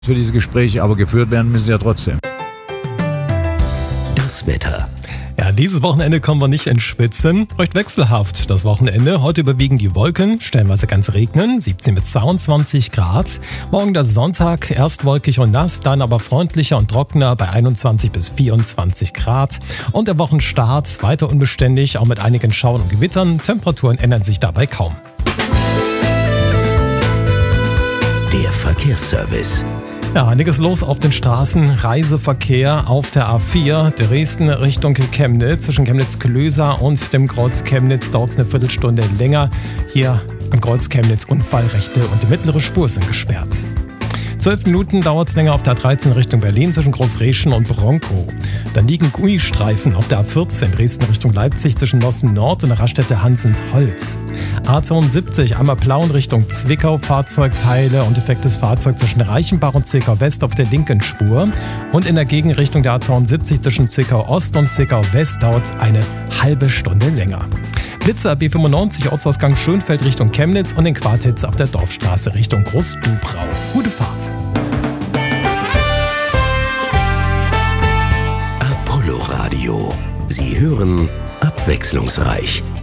für diese Gespräche, aber geführt werden müssen sie ja trotzdem. Das Wetter. Ja, dieses Wochenende kommen wir nicht ins Schwitzen. Recht wechselhaft das Wochenende. Heute überwiegen die Wolken, stellenweise kann es regnen, 17 bis 22 Grad. Morgen der Sonntag, erst wolkig und nass, dann aber freundlicher und trockener bei 21 bis 24 Grad. Und der Wochenstart weiter unbeständig, auch mit einigen Schauern und Gewittern. Temperaturen ändern sich dabei kaum. Der Verkehrsservice. Ja, einiges los auf den Straßen. Reiseverkehr auf der A4, Dresden Richtung Chemnitz. Zwischen Chemnitz-Klöser und dem Kreuz Chemnitz dauert es eine Viertelstunde länger. Hier am Kreuz Chemnitz Unfall, rechte und die mittlere Spur sind gesperrt. 12 Minuten dauert es länger auf der A13 Richtung Berlin zwischen Großreschen und Bronkow. Dann liegen Gummistreifen auf der A14 Dresden Richtung Leipzig zwischen Nossen Nord und der Raststätte Hansensholz. A72 einmal Plauen Richtung Zwickau, Fahrzeugteile und defektes Fahrzeug zwischen Reichenbach und Zwickau West auf der linken Spur. Und in der Gegenrichtung der A72 zwischen Zwickau Ost und Zwickau West dauert es eine halbe Stunde länger. Blitzer B95 Ortsausgang Schönfeld Richtung Chemnitz und den Quartitz auf der Dorfstraße Richtung Großdubrau. Gute Fahrt. Apollo Radio. Sie hören abwechslungsreich.